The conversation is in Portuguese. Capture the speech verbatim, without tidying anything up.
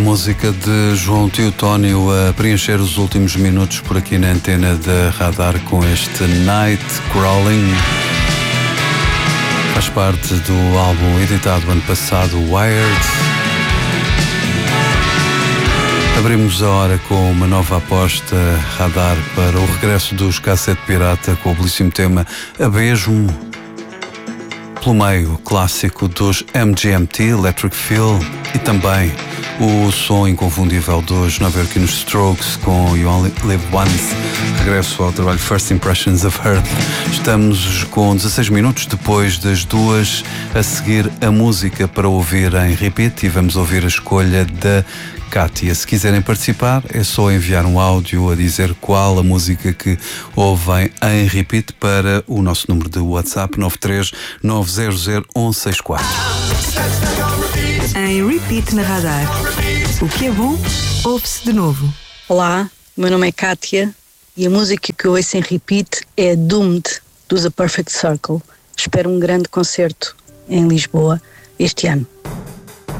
Música de João Teotónio a preencher os últimos minutos por aqui na antena da Radar com este Night Crawling. Faz parte do álbum editado ano passado, Wired. Abrimos a hora com uma nova aposta Radar para o regresso dos Cassete Pirata com o belíssimo tema Abismo. Pelo meio, clássico dos M G M T, Electric Feel, e também o som inconfundível dos nova-iorquinos Strokes com You Only Live Once. Regresso ao trabalho First Impressions of Earth. Estamos com dezasseis minutos depois das duas, a seguir a música para ouvir em repeat, e vamos ouvir a escolha da Kátia. Se quiserem participar, é só enviar um áudio a dizer qual a música que ouvem em repeat para o nosso número de WhatsApp nove três nove zero zero um seis quatro. Em repeat na Radar. O que é bom, ouve-se de novo. Olá, meu nome é Kátia e a música que eu ouço em repeat é Doomed, dos A Perfect Circle. Espero um grande concerto em Lisboa este ano.